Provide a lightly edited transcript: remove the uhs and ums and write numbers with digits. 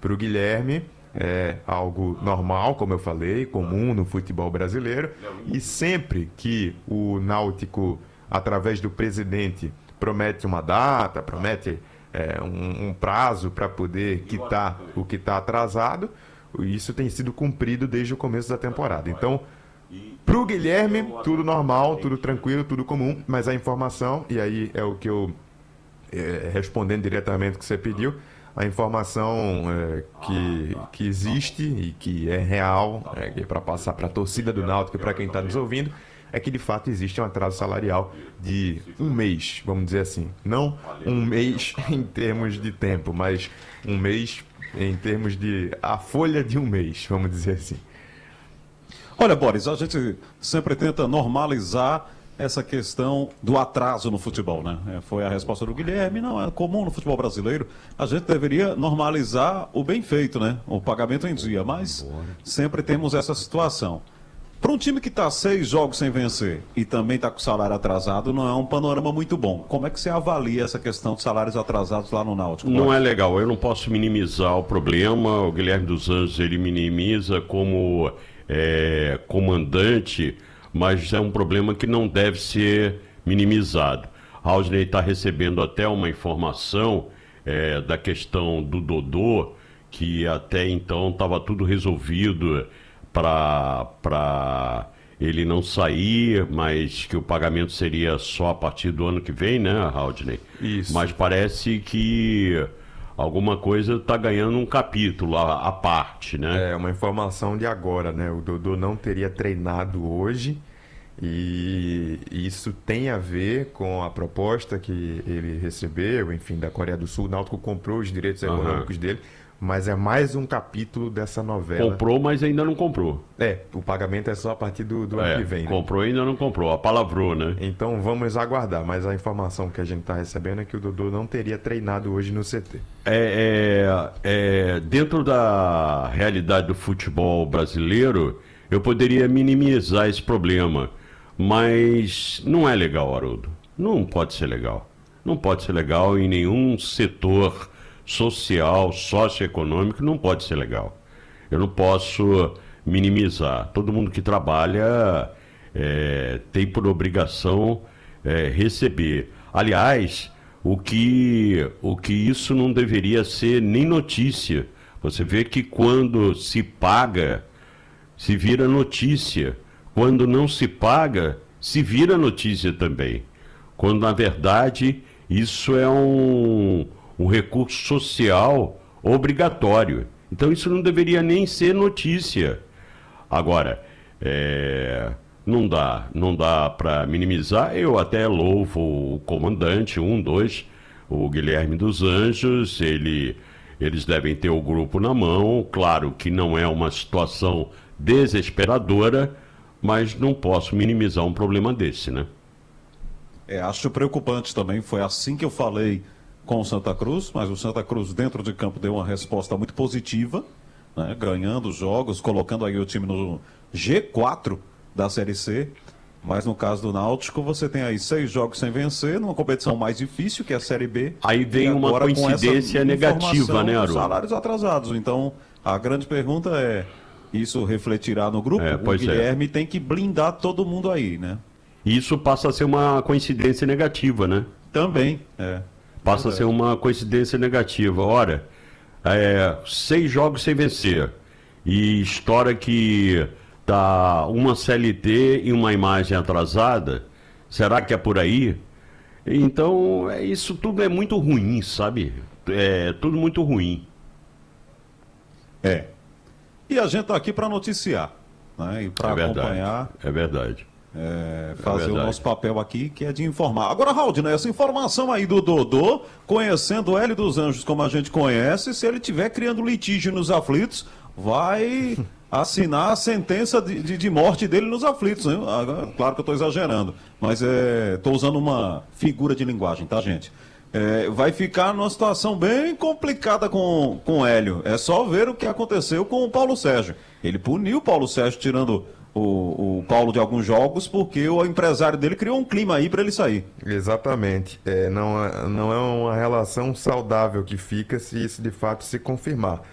Para o Guilherme, é algo normal, como eu falei, comum no futebol brasileiro. E sempre que o Náutico, através do presidente, promete uma data, promete um prazo para poder quitar o que está atrasado, isso tem sido cumprido desde o começo da temporada. Então, para o Guilherme, tudo normal, tudo tranquilo, tudo comum, mas a informação, e aí é o que eu, respondendo diretamente o que você pediu, a informação que existe e que é real, para passar para a torcida do Náutico e para quem está nos ouvindo, é que de fato existe um atraso salarial de um mês, vamos dizer assim. Não um mês em termos de tempo, mas um mês em termos de a folha de um mês, vamos dizer assim. Olha, Boris, a gente sempre tenta normalizar essa questão do atraso no futebol, né? Foi a resposta do Guilherme, não é comum no futebol brasileiro. A gente deveria normalizar o bem feito, né? O pagamento em dia, mas sempre temos essa situação. Para um time que está 6 jogos sem vencer e também está com salário atrasado, não é um panorama muito bom. Como é que você avalia essa questão de salários atrasados lá no Náutico? Não é legal, eu não posso minimizar o problema. O Guilherme dos Anjos, ele minimiza como comandante, mas é um problema que não deve ser minimizado. Raulney está recebendo até uma informação da questão do Dodô, que até então estava tudo resolvido para ele não sair, mas que o pagamento seria só a partir do ano que vem, né, Raulney? Isso. Mas parece que alguma coisa está ganhando um capítulo à parte, né? É uma informação de agora, né? O Dodô não teria treinado hoje e isso tem a ver com a proposta que ele recebeu, enfim, da Coreia do Sul. O Náutico comprou os direitos econômicos dele, mas é mais um capítulo dessa novela. Comprou, mas ainda não comprou. O pagamento é só a partir do ano que vem, né? Comprou e ainda não comprou, apalavrou, né? Então vamos aguardar, mas a informação que a gente está recebendo é que o Dodô não teria treinado hoje no CT. Dentro da realidade do futebol brasileiro, eu poderia minimizar esse problema, mas não é legal, Haroldo. Não pode ser legal. Não pode ser legal em nenhum setor social, socioeconômico, não pode ser legal. Eu não posso minimizar. Todo mundo que trabalha tem por obrigação receber. Aliás, o que isso não deveria ser nem notícia. Você vê que quando se paga, se vira notícia. Quando não se paga, se vira notícia também. Quando, na verdade, isso é um recurso social obrigatório. Então isso não deveria nem ser notícia. Agora, não dá para minimizar. Eu até louvo o comandante, o Guilherme dos Anjos, eles devem ter o grupo na mão. Claro que não é uma situação desesperadora, mas não posso minimizar um problema desse, né? Acho preocupante também, foi assim que eu falei com o Santa Cruz, mas o Santa Cruz dentro de campo deu uma resposta muito positiva, né, ganhando jogos, colocando aí o time no G4 da Série C, mas no caso do Náutico você tem aí 6 jogos sem vencer, numa competição mais difícil que é a Série B. Aí vem uma coincidência negativa, né, Haroldo? Salários atrasados, então a grande pergunta é, isso refletirá no grupo? O Guilherme tem que blindar todo mundo aí, né? Isso passa a ser uma coincidência negativa, né? Também, Passa a ser uma coincidência negativa. Ora, 6 jogos sem vencer. E história que tá uma CLT e uma imagem atrasada. Será que é por aí? Então, isso tudo é muito ruim, sabe? É tudo muito ruim. E a gente tá aqui para noticiar, né? E para acompanhar. É verdade. Fazer o nosso papel aqui, que é de informar. Agora, Raul, né, essa informação aí do Dodô, conhecendo o Hélio dos Anjos como a gente conhece, se ele estiver criando litígio nos aflitos, vai assinar a sentença de morte dele nos aflitos, hein? Claro que eu estou exagerando, mas estou usando uma figura de linguagem, tá, gente? Vai ficar numa situação bem complicada com o Hélio. É só ver o que aconteceu com o Paulo Sérgio. Ele puniu o Paulo Sérgio tirando o Paulo de alguns jogos porque o empresário dele criou um clima aí para ele sair. Exatamente. Não é uma relação saudável que fica se isso de fato se confirmar.